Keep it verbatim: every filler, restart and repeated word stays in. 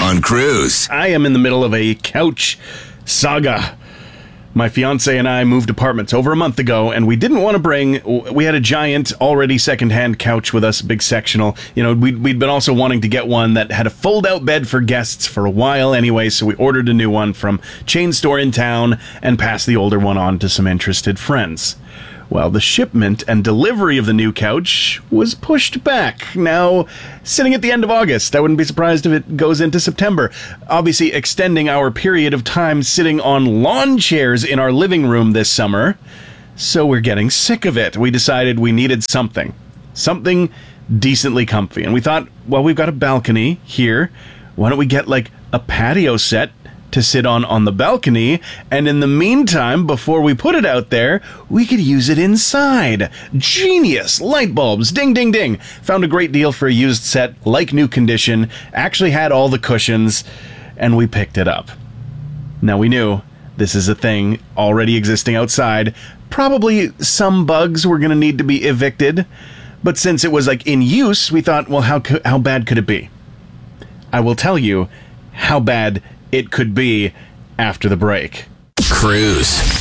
on Cruise. I am in the middle of a couch saga. My fiance and I moved apartments over a month ago, and we didn't want to bring... We had a giant, already secondhand couch with us, a big sectional. You know, we'd, we'd been also wanting to get one that had a fold-out bed for guests for a while anyway, so we ordered a new one from chain store in town and passed the older one on to some interested friends. Well, the shipment and delivery of the new couch was pushed back. Now, sitting at the end of August, I wouldn't be surprised if it goes into September. Obviously, extending our period of time sitting on lawn chairs in our living room this summer. So we're getting sick of it. We decided we needed something. Something decently comfy. And we thought, well, we've got a balcony here. Why don't we get, like, a patio set to sit on on the balcony, and in the meantime, before we put it out there, we could use it inside. Genius! Light bulbs, ding, ding, ding. Found a great deal for a used set, like new condition, actually had all the cushions, and we picked it up. Now we knew this is a thing already existing outside. Probably some bugs were going to need to be evicted, but since it was like in use, we thought, well, how co- how bad could it be? I will tell you how bad it could be after the break. Cruise.